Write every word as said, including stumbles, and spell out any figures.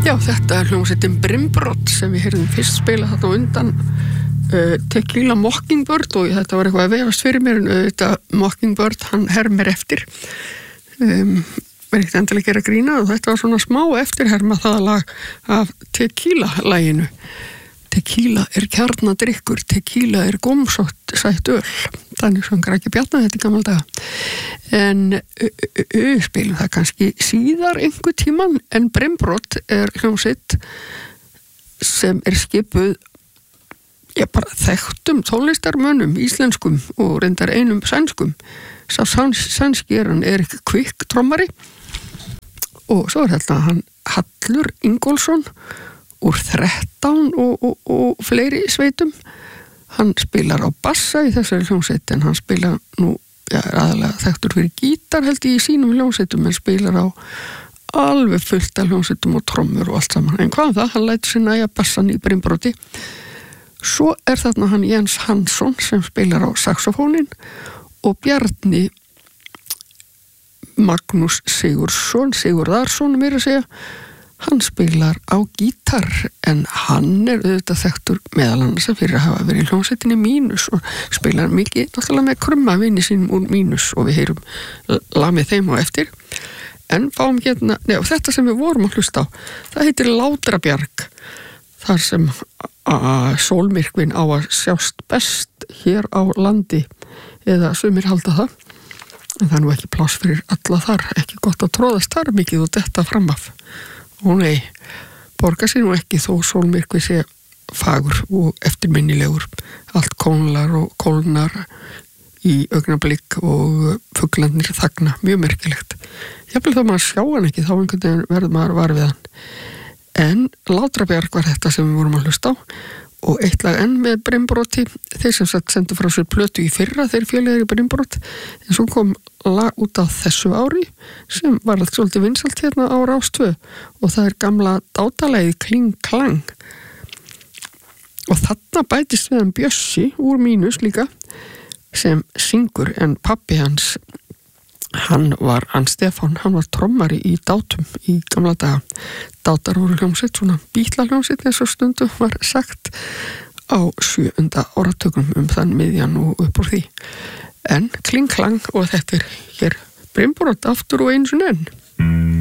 Já, þetta er hljómsveitin Brimbrot sem við heyrðum fyrst spila þarna á undan uh, Tequila Mockingbird og þetta var eitthvað að vefast fyrir mér en þetta Mockingbird, hann hermir eftir um, verið ekkert endilega að gera grína og þetta var svona smá eftirherma það lag af Tequila-laginu. Tequila er kjarnadrykkur, tequila er gómsótt sætt öl. Þannig sem Græki Bjarna þetta í gamla daga. En við spilum það kannski síðar einhver tíman en Brimbrot er hljómsveit sem er skipuð já bara þekktum tónlistarmönnum, íslenskum og reyndar einum sænskum. Sá sænski er hann Erik Kvik trommari og svo er þetta hann Hallur Ingólfsson úr þrettán og, og, og fleiri sveitum. Hann spilar á bassa í þessari hljómsveit en hann spilar nú, já, aðalega þekktur fyrir gítar held ég í sínum hljómsveitum en spilar á alveg fullt af hljómsveitum og trommur og allt saman. En hvað það? Hann lætur sér næja bassan í Brimbroti. Svo er þarna hann Jens Hansson sem spilar á saxofónin og Bjarni Magnús Sigurðsson, Sigurðarsson mér að segja, hann spilar á gítar en hann er auðvitað þekktur meðal annars að fyrir að hafa verið í hljómsveitinni Mínus og spilar mikið náttúrulega með krumma vini sínum úr Mínus og við heyrum lag með þeim á eftir en fáum hérna, neða þetta sem við vorum að hlusta á, það heitir Látrabjarg þar sem að sólmyrkvin á að sjást best hér á landi eða sumir halda það en það er nú ekki pláss fyrir alla þar, ekki gott að tróðast þar mikið og detta fram af. Og nei, borgar sér nú ekki þó sólmyrkvi sé fagur og eftirminnilegur. Allt kólnar og kólnar í augnablik og fuglarnir þagna, mjög merkilegt. Jafnvel þá maður sjá hann ekki, þá einhvern veginn verður maður var við hann. En Látrabjarg var þetta sem við vorum að hlusta á og eitt lag enn með Brimbroti, þeir sem sagt sendu frá sér plötu í fyrra, þeir félagar í Brimbrot, en svo kom lag út á þessu ári sem var allt svolítið vinsalt hérna á Rás tvö og það er gamla dátalegið Kling Klang og þarna bætist við hann Bjössi úr Mínus líka sem syngur en pappi hans hann var, hann Stefán, hann var trommari í dátum í gamla daga. Dátar voru hljómsveit, svona bítla hljómsveit eins og stundum var sagt á sjöunda áratökum um þann miðjan og upp úr því. En Kling Klang og þetta er hér Brimbrot aftur og eins og enn.